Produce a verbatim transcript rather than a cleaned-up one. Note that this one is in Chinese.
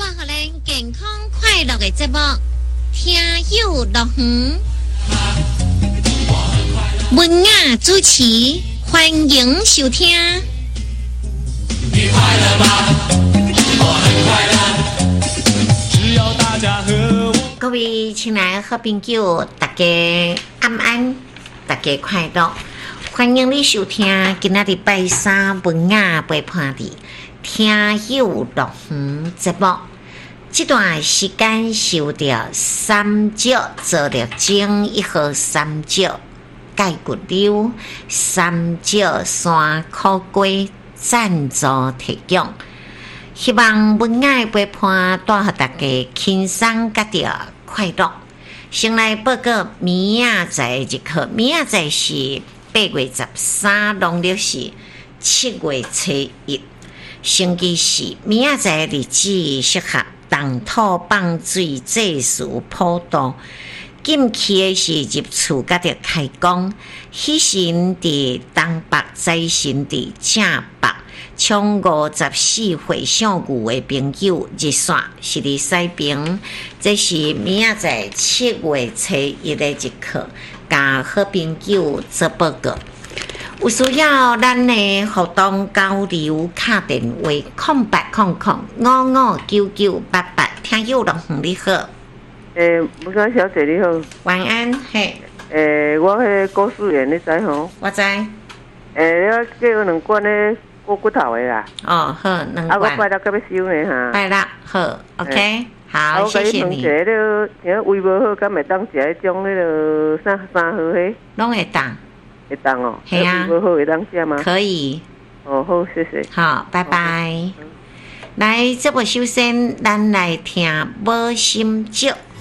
互咱健康快乐的节目，听友乐园，文雅主持，欢迎收听。你快乐吗？我很快乐。只要大家和我。各位亲爱的好朋友，大家安安，大家快乐。欢迎你收听今仔日拜三文雅陪伴你听友乐园节目。这段时间受到三角做了精一号三角钙骨瘤三角山苦瓜赞助提供，希望文雅陪伴带给大家轻松甲着快乐。先来报告明仔载日课，明仔载是八月十三，农历是七月初一，星期四。明仔载日子适合动土放水，祭祀普渡。禁忌的是入厝甲着开工，喜神伫东北，财神伫正北。从五十四岁上牛的朋友，日线是伫西边，这是明仔载七月初一的日课，甲好朋友做报告。有需要咱的互动交流，打电话空八空空五五九九八八，听友乐园你好。 诶，文雅小姐你好。 晚安，嘿。 诶，我迄郭素媛你知吼？ 我知。 诶，我叫有两罐咧骨骨头的啦。 哦，好，两罐。 啊，我拜六甲要收呢哈。 拜六，好 ，OK， 好，谢谢你。 我甲你问一个，像胃无好，敢会当食迄种迄个三三号迄？ 拢会当。 会当哦。 系啊。 胃无好会当食吗？ 可以。 哦，好，谢谢。 好，拜拜。来，这部首先咱来听《无心酒》。